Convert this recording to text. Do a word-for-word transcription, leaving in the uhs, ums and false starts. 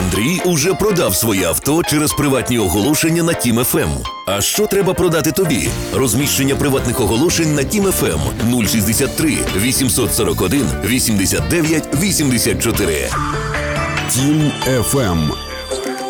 Андрій уже продав своє авто через приватні оголошення на Тім еф ем. А що треба продати тобі? Розміщення приватних оголошень на Тім еф ем нуль шістдесят три вісімсот сорок один вісімдесят дев'ять вісімдесят чотири. Тім еф ем.